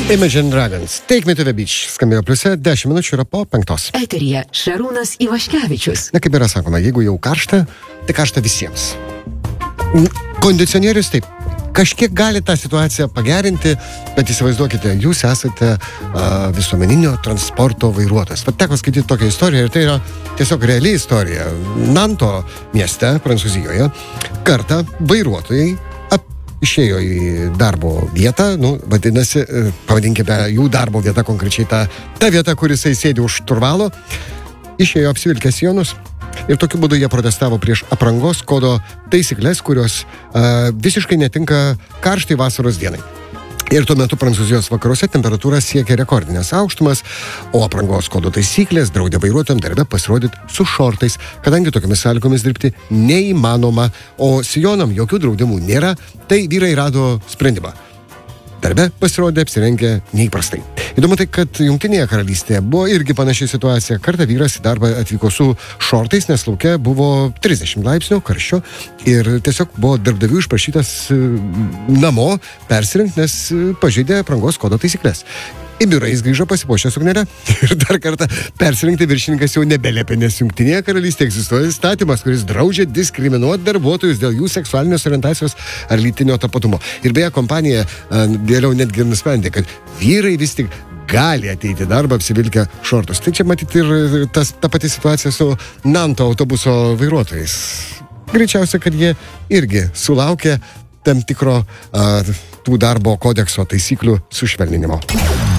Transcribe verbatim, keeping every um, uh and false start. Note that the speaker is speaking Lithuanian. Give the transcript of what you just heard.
Imagine Dragons. Take me to the beach. Skambėjo pliuse, dešimt minučių yra po penktos. Eteryje Šarūnas Ivaškevičius. Na, kaip yra sakoma, jeigu jau karšta, tai karšta visiems. Kondicionierius taip, kažkiek gali tą situaciją pagerinti, bet įsivaizduokite, jūs esate uh, visuomeninio transporto vairuotojas. Vat teko skaityti tokią istoriją ir tai yra tiesiog reali istorija. Nanto mieste, Prancūzijoje, kartą vairuotojai išėjo į darbo vietą, nu, vadinasi, pavadinkime jų darbo vieta konkrečiai ta, ta vieta, kur jisai sėdi už turvalo, išėjo apsivilkęs sijonus ir tokiu būdu jie protestavo prieš aprangos kodo taisyklės, kurios uh, visiškai netinka karštai vasaros dienai. Ir tuo metu Prancūzijos vakaruose temperatūra siekia rekordinės aukštumas, o aprangos kodo taisyklės draudė vairuotojams darbe pasirodyti su šortais, kadangi tokiamis sąlygomis dirbti neįmanoma, o sijonam jokių draudimų nėra, tai vyrai rado sprendimą. Darbe pasirodė apsirengę neįprastai. Įdomu tai, kad Jungtinėje karalystėje buvo irgi panaši situacija. Kartą vyras į darbą atvyko su šortais, nes lauke buvo trisdešimt laipsnių karščio ir tiesiog buvo darbdavių išprašytas namo persirengti, nes pažeidė aprangos kodo taisyklės. Į biurą jis grįžo pasipuošęs suknelę ir dar kartą persirengti viršininkas jau nebeliepė, nes Jungtinėje karalystėje egzistuoja įstatymas, kuris draudžia diskriminuoti darbuotojus dėl jų seksualinės orientacijos ar lytinio tapatumo. Ir beje, kompanija vėliau netgi nusprendė, kad vyrai vis tik gali ateiti į darbą apsivilkę šortus. Tai čia matyti ir tas, ta pati situacija su Nanto autobuso vairuotojais. Greičiausia, kad jie irgi sulaukė tam tikro uh, tų darbo kodekso taisyklių sušvelninimo.